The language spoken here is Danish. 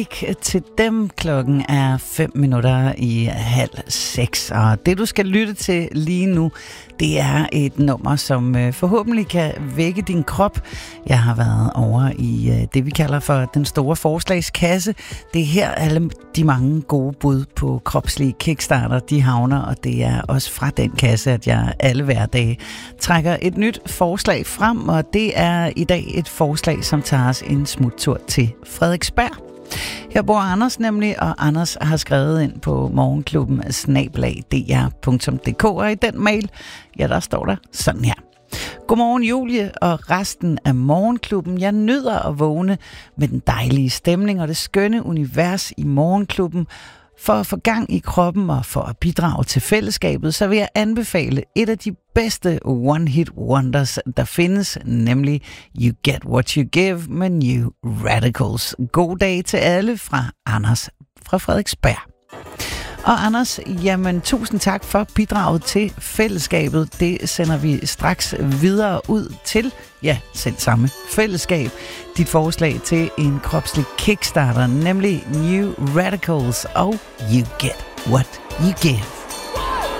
Til dem. Klokken er 5:05, og det du skal lytte til lige nu, det er et nummer, som forhåbentlig kan vække din krop. Jeg har været over i det, vi kalder for den store forslagskasse. Det er her alle de mange gode bud på kropslige kickstarter, de havner, og det er også fra den kasse, at jeg alle hverdage trækker et nyt forslag frem, og det er i dag et forslag, som tager os en smuttur til Frederiksberg. Her bor Anders nemlig, og Anders har skrevet ind på morgenklubben@dr.dk, og i den mail, ja, der står der sådan her. Godmorgen Julie og resten af Morgenklubben. Jeg nyder at vågne med den dejlige stemning og det skønne univers i Morgenklubben. For at få gang i kroppen og for at bidrage til fællesskabet, så vil jeg anbefale et af de bedste one-hit wonders, der findes, nemlig You Get What You Give med New Radicals. God dag til alle fra Anders fra Frederiksberg. Og Anders, jamen tusind tak for bidraget til fællesskabet. Det sender vi straks videre ud til, ja, selv samme fællesskab. Dit forslag til en kropslig kickstarter, nemlig New Radicals og You Get What You Give.